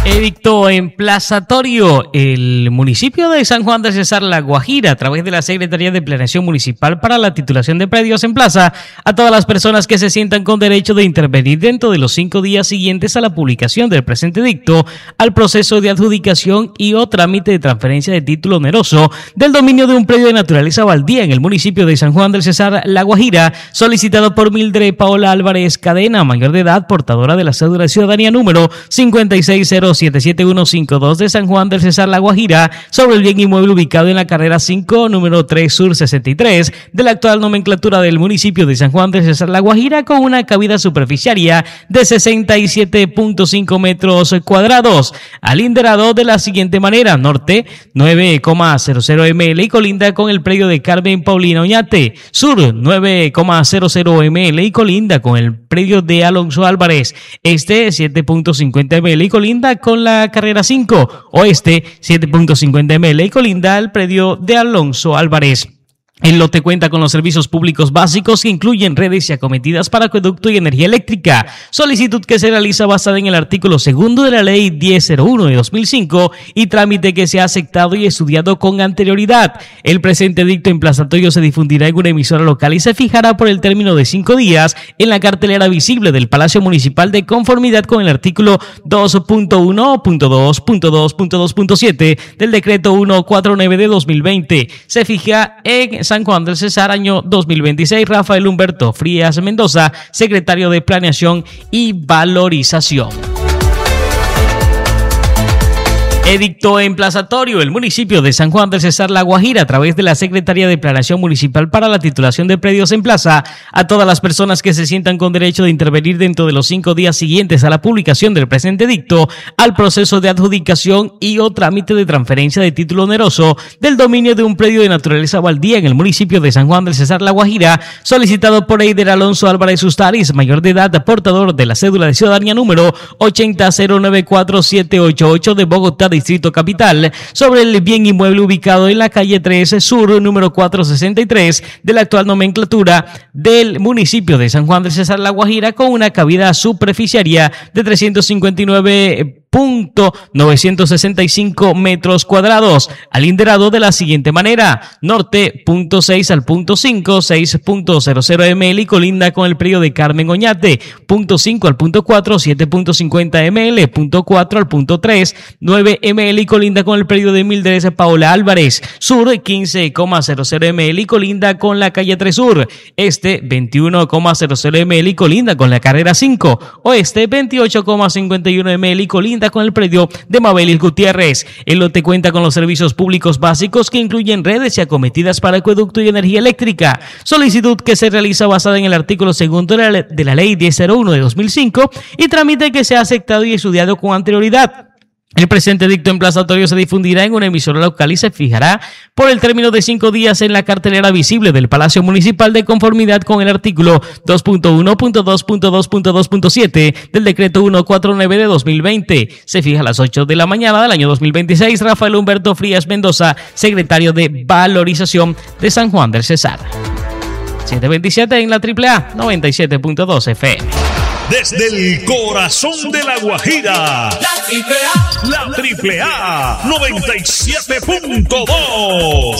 Edicto emplazatorio. El municipio de San Juan del Cesar, La Guajira, a través de la Secretaría de Planeación Municipal para la titulación de predios, emplaza a todas las personas que se sientan con derecho de intervenir dentro de los 5 días siguientes a la publicación del presente edicto al proceso de adjudicación y o trámite de transferencia de título oneroso del dominio de un predio de naturaleza baldía en el municipio de San Juan del Cesar, La Guajira, solicitado por Mildred Paola Álvarez Cadena, mayor de edad, portadora de la cédula de ciudadanía número 560775152 de San Juan del Cesar, La Guajira, sobre el bien inmueble ubicado en la carrera 5, número 3 Sur 63 de la actual nomenclatura del municipio de San Juan del Cesar, La Guajira, con una cavidad superficiaria de 67.5 metros cuadrados, alinderado de la siguiente manera: norte 9,00 ml y colinda con el predio de Carmen Paulina Oñate; sur 9,00 ml y colinda con el predio de Alonso Álvarez; este 7.50 ml y colinda con la carrera 5; oeste 7.50 ml y colinda al predio de Alonso Álvarez. El lote cuenta con los servicios públicos básicos que incluyen redes y acometidas para acueducto y energía eléctrica, solicitud que se realiza basada en el artículo 2 de la Ley 1001 de 2005 y trámite que se ha aceptado y estudiado con anterioridad. El presente edicto emplazatorio se difundirá en una emisora local y se fijará por el término de 5 días en la cartelera visible del Palacio Municipal de conformidad con el artículo 2.1.2.2.2.7 del Decreto 149 de 2020. Se fija en San Juan del Cesar, año 2026. Rafael Humberto Frías Mendoza, secretario de Planeación y Valorización. Edicto emplazatorio. El municipio de San Juan del Cesar, La Guajira, a través de la Secretaría de Planeación Municipal para la titulación de predios, emplaza a todas las personas que se sientan con derecho de intervenir dentro de los 5 días siguientes a la publicación del presente edicto al proceso de adjudicación y o trámite de transferencia de título oneroso del dominio de un predio de naturaleza baldía en el municipio de San Juan del Cesar, La Guajira, solicitado por Eider Alonso Álvarez Ustariz, mayor de edad, portador de la cédula de ciudadanía número 800947888 de Bogotá, Distrito Capital, sobre el bien inmueble ubicado en la calle 13 Sur, número 463 de la actual nomenclatura del municipio de San Juan del Cesar, La Guajira, con una cavidad superficiaria de 359.965 metros cuadrados, alinderado de la siguiente manera: norte .6 al .5, 6.00 ml y colinda con el predio de Carmen Oñate; .5 al .4, 7.50 ml; .4 al .3, 9 ml y colinda con el predio de Mildred Paola Álvarez; sur 15.00 ml y colinda con la calle 3 Sur; este 21.00 ml y colinda con la carrera 5; oeste 28.51 ml y colinda con el predio de Mabelis Gutiérrez. El lote cuenta con los servicios públicos básicos que incluyen redes y acometidas para acueducto y energía eléctrica, solicitud que se realiza basada en el artículo 2 de la Ley 1001 de 2005 y trámite que se ha aceptado y estudiado con anterioridad. El presente edicto emplazatorio se difundirá en una emisora local y se fijará por el término de 5 días en la cartelera visible del Palacio Municipal de conformidad con el artículo 2.1.2.2.2.7 del Decreto 149 de 2020. Se fija a las 8 de la mañana del año 2026. Rafael Humberto Frías Mendoza, secretario de Valorización de San Juan del Cesar. 727 en la AAA 97.2 FM. Desde el corazón de La Guajira, la AAA 97.2.